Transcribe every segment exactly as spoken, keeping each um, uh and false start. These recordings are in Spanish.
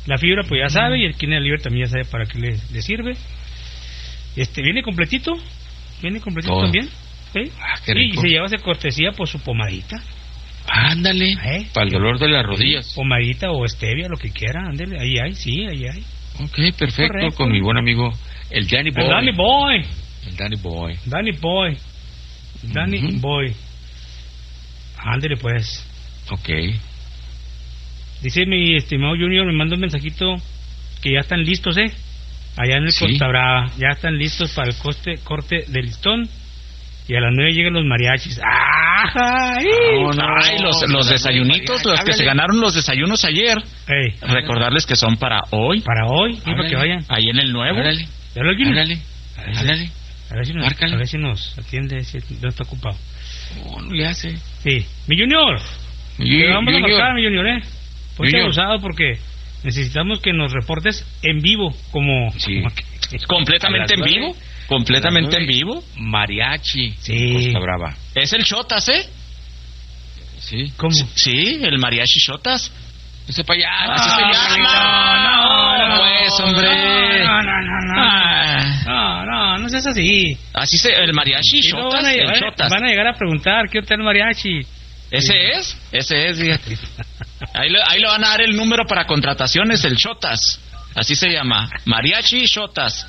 La fibra, pues ya sabe, y el Kidney Liver también ya sabe para qué le, le sirve. Este, viene completito, viene completito oh. también. ¿Sí? Ah, qué y rico. se lleva esa cortesía por su pomadita. Ándale, ¿Eh? para el dolor de las rodillas. Pomadita o stevia, lo que quiera, ándale, ahí hay, sí, ahí hay. Ok, perfecto, Correcto. Con mi buen amigo, el Danny Boy. El Danny Boy. El Danny Boy. Danny Boy. Danny uh-huh. Boy. Ándale, pues. Ok. Dice mi estimado Junior, me manda un mensajito que ya están listos, ¿eh? Allá en el ¿Sí? Costa Brava, ya están listos para el coste, corte del listón. Y a las nueve llegan los mariachis. ¡Ay! No, no, Ay los, los desayunitos, los que se ganaron los desayunos ayer. Hey. Recordarles que son para hoy. Para hoy, sí, para que vayan. Ahí en el nuevo. Háblale. Háblale. Háblale. A ver si nos, a ver si nos atiende, si no está ocupado. No, no le hace. Sí. Mi Junior. Mi, Te vamos junior. a marcar, mi Junior, ¿eh? Ponte abusado porque necesitamos que nos reportes en vivo, como... Sí. como que, ¿Completamente en vivo? ¿Completamente en vivo? Mariachi. Sí. Costa Brava. ¿Es el Chotas, eh? Sí. ¿Cómo? Sí, el mariachi Chotas. Ese para allá. Ah, así se llama. No, no, no, pues, hombre. No, no, no, no. Ah. No, no, no seas así. Así se... El mariachi y Chotas, van a, el van, Chotas. Van a llegar a preguntar, ¿qué hotel mariachi? ¿Ese sí. es? Ese es, fíjate. Ahí le, ahí le van a dar el número para contrataciones, el Chotas. Así se llama. Mariachi Chotas.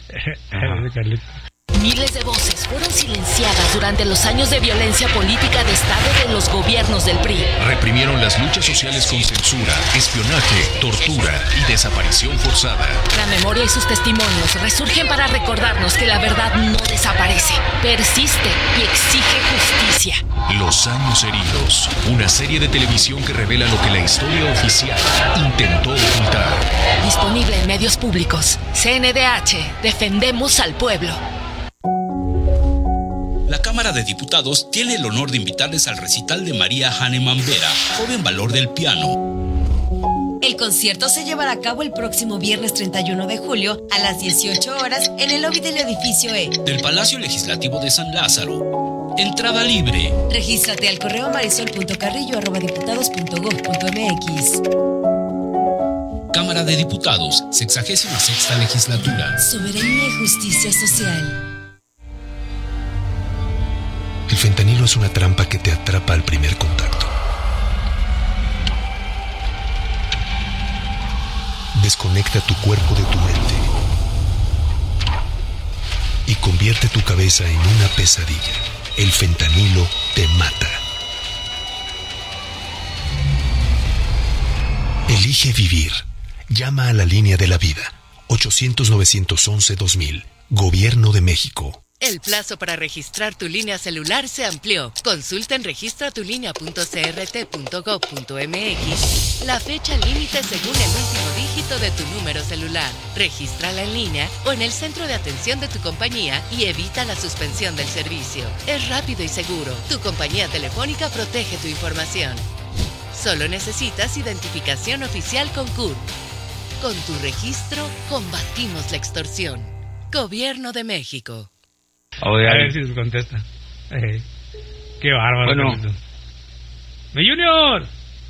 Miles de voces fueron silenciadas durante los años de violencia política de Estado de los gobiernos del P R I. Reprimieron las luchas sociales con censura, espionaje, tortura y desaparición forzada. La memoria y sus testimonios resurgen para recordarnos que la verdad no desaparece, persiste y exige justicia. Los años heridos, una serie de televisión que revela lo que la historia oficial intentó ocultar. Disponible en medios públicos. C N D H, defendemos al pueblo. La Cámara de Diputados tiene el honor de invitarles al recital de María Hahnemann Vera, joven valor del piano. El concierto se llevará a cabo el próximo viernes treinta y uno de julio a las dieciocho horas en el lobby del edificio E del Palacio Legislativo de San Lázaro. Entrada libre. Regístrate al correo marisol.carrillo arroba diputados punto gob punto mx. Cámara de Diputados, sexagésima sexta legislatura. Soberanía y justicia social. El fentanilo es una trampa que te atrapa al primer contacto. Desconecta tu cuerpo de tu mente y convierte tu cabeza en una pesadilla. El fentanilo te mata. Elige vivir. Llama a la línea de la vida. ochocientos, novecientos once, dos mil. Gobierno de México. El plazo para registrar tu línea celular se amplió. Consulta en registra tu línea punto c r t punto gob punto m x la fecha límite según el último dígito de tu número celular. Regístrala en línea o en el centro de atención de tu compañía y evita la suspensión del servicio. Es rápido y seguro. Tu compañía telefónica protege tu información. Solo necesitas identificación oficial con C U R. Con tu registro, combatimos la extorsión. Gobierno de México. Oye, a ver si nos contesta. Eh, qué bárbaro. Bueno. ¡Mi Junior!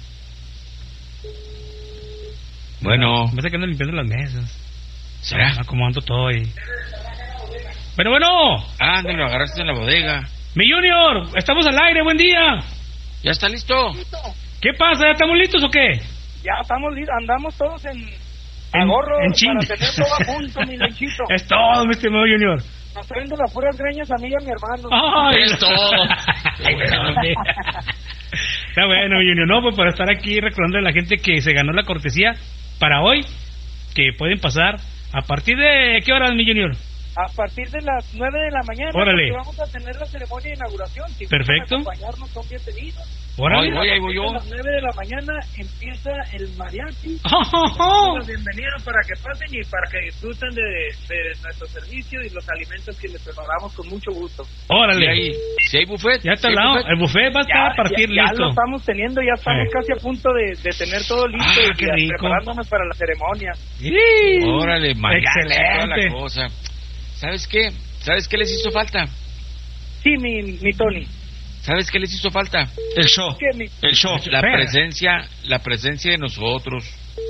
Bueno. Me está quedando limpiando las mesas. ¿Será? Acomodando todo ahí. Bueno, bueno. Ah, me lo agarraste en la bodega. ¡Mi Junior! Estamos al aire, buen día. ¿Ya está listo? ¿Qué pasa? ¿Ya estamos listos o qué? Ya estamos listos, andamos todos en... En, gorro en ching. para tener todo a punto, mi lechito. Es todo, mi estimado Junior. Nos traen de las puras greñas a mí y a mi hermano. ¡Ay! Es todo. Está bueno, mi Junior. No, pues para estar aquí recordando a la gente que se ganó la cortesía para hoy, que pueden pasar a partir de... ¿Qué horas, mi Junior? A partir de las nueve de la mañana. Órale. Vamos a tener la ceremonia de inauguración. Si perfecto. acompañarnos, son bienvenidos. Órale. Voy, ahí voy yo. A las nueve de la mañana empieza el mariachi. Oh, oh, oh. Bienvenidos para que pasen y para que disfruten de, de nuestro servicio y los alimentos que les preparamos con mucho gusto. Órale. Si hay, si hay buffet. Ya está si al lado. Buffet. El buffet va a estar Ya, a partir ya, listo. Ya lo estamos teniendo, ya estamos eh. casi a punto de, de tener todo listo ah, y qué ya rico. preparándonos para la ceremonia. Sí. Órale, mariachi, excelente. toda la cosa. ¿Sabes qué? ¿Sabes qué les hizo falta? Sí, mi, mi Tony. ¿Sabes qué les hizo falta? El show. ¿Qué, mi... El show. La Espera. presencia, la presencia de nosotros.